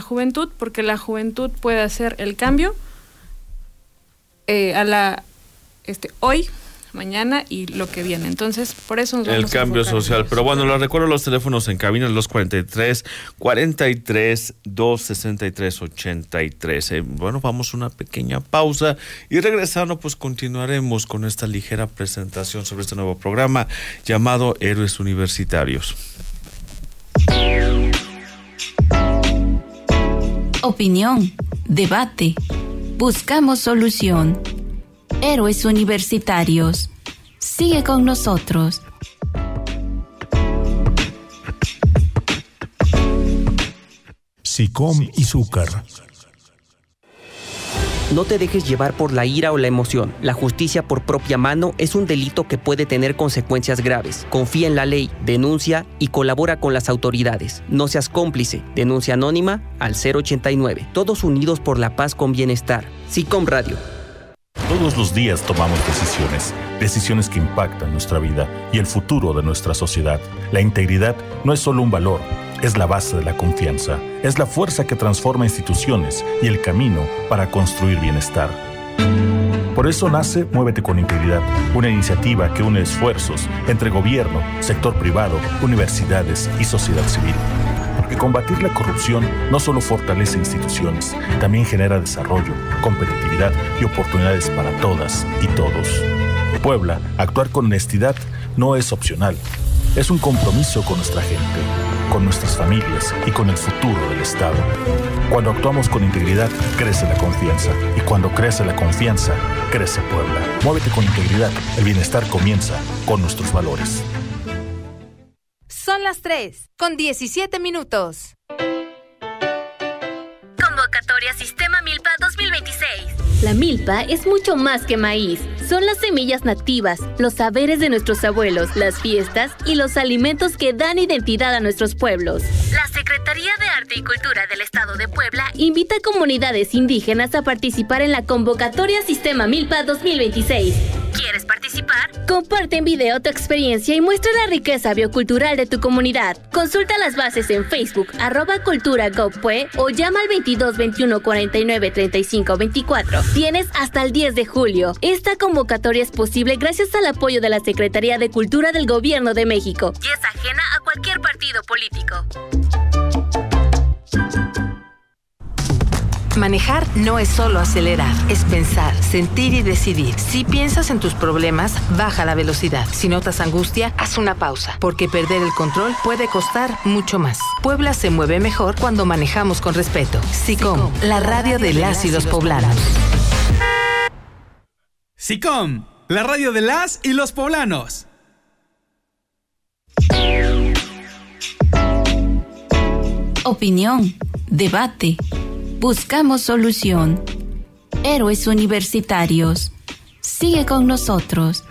juventud, porque la juventud puede hacer el cambio hoy, mañana y lo que viene. Entonces, por eso nos vamos el cambio social. Pero bueno, les recuerdo los teléfonos en cabina, los 43-263-83. Bueno, vamos a una pequeña pausa y regresando, pues continuaremos con esta ligera presentación sobre este nuevo programa llamado Héroes Universitarios. Opinión, debate, buscamos solución. Héroes Universitarios. Sigue con nosotros. SICOM y Zúcar. No te dejes llevar por la ira o la emoción. La justicia por propia mano es un delito que puede tener consecuencias graves. Confía en la ley, denuncia y colabora con las autoridades. No seas cómplice. Denuncia anónima al 089. Todos unidos por la paz con bienestar. SICOM Radio. Todos los días tomamos decisiones que impactan nuestra vida y el futuro de nuestra sociedad. La integridad no es solo un valor, es la base de la confianza, es la fuerza que transforma instituciones y el camino para construir bienestar. Por eso nace Muévete con Integridad, una iniciativa que une esfuerzos entre gobierno, sector privado, universidades y sociedad civil. Porque combatir la corrupción no solo fortalece instituciones, también genera desarrollo, competitividad y oportunidades para todas y todos. Puebla, actuar con honestidad no es opcional, es un compromiso con nuestra gente, con nuestras familias y con el futuro del Estado. Cuando actuamos con integridad, crece la confianza. Y cuando crece la confianza, crece Puebla. Muévete con integridad. El bienestar comienza con nuestros valores. Son las 3:17. Convocatoria Sistema Milpa 2026. La milpa es mucho más que maíz. Son las semillas nativas, los saberes de nuestros abuelos, las fiestas y los alimentos que dan identidad a nuestros pueblos. La Secretaría de Arte y Cultura del Estado de Puebla invita a comunidades indígenas a participar en la convocatoria Sistema Milpa 2026. ¿Quieres participar? Comparte en video tu experiencia y muestra la riqueza biocultural de tu comunidad. Consulta las bases en Facebook, @cultura.gov.pue o llama al 22 21 49 35 24. Tienes hasta el 10 de julio. Esta convocatoria es posible gracias al apoyo de la Secretaría de Cultura del Gobierno de México. Y es ajena a cualquier partido político. Manejar no es solo acelerar, es pensar, sentir y decidir. Si piensas en tus problemas, baja la velocidad. Si notas angustia, haz una pausa, porque perder el control puede costar mucho más. Puebla se mueve mejor cuando manejamos con respeto. SICOM, la radio de las y los poblanos. SICOM, la radio de las y los poblanos. Opinión, debate, buscamos solución. Héroes Universitarios. Sigue con nosotros.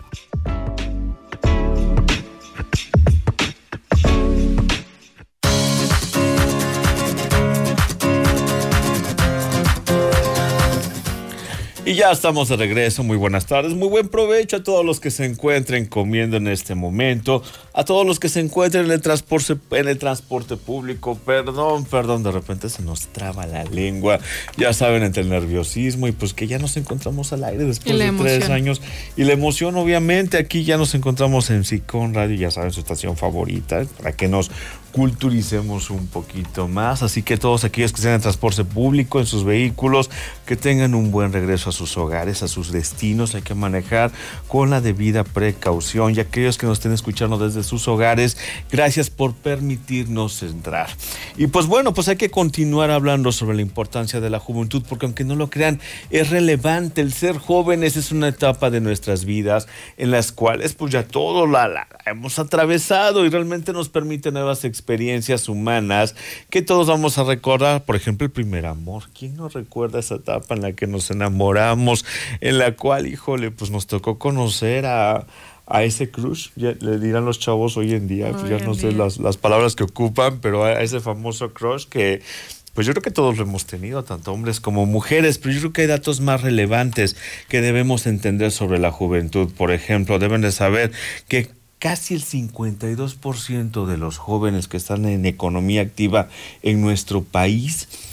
Y ya estamos de regreso. Muy buenas tardes, muy buen provecho a todos los que se encuentren comiendo en este momento, a todos los que se encuentren en el transporte público. Perdón, de repente se nos traba la lengua, ya saben, entre el nerviosismo y pues que ya nos encontramos al aire después de 3 años. Y la emoción, obviamente, aquí ya nos encontramos en SICOM Radio, ya saben, su estación favorita, para que nos culturicemos un poquito más. Así que todos aquellos que estén en transporte público, en sus vehículos, que tengan un buen regreso a sus hogares, a sus destinos. Hay que manejar con la debida precaución. Y aquellos que nos estén escuchando desde sus hogares, gracias por permitirnos entrar. Y pues bueno, pues hay que continuar hablando sobre la importancia de la juventud, porque aunque no lo crean, es relevante. El ser jóvenes es una etapa de nuestras vidas en las cuales pues ya todo la hemos atravesado y realmente nos permite nuevas experiencias humanas que todos vamos a recordar. Por ejemplo, el primer amor. ¿Quién no recuerda esa etapa en la que nos enamoramos, en la cual, híjole, pues nos tocó conocer a ese crush? Ya le dirán los chavos hoy en día, pues ya no sé las palabras que ocupan, pero a ese famoso crush que pues yo creo que todos lo hemos tenido, tanto hombres como mujeres, pero yo creo que hay datos más relevantes que debemos entender sobre la juventud. Por ejemplo, deben de saber que casi el 52% de los jóvenes que están en economía activa en nuestro país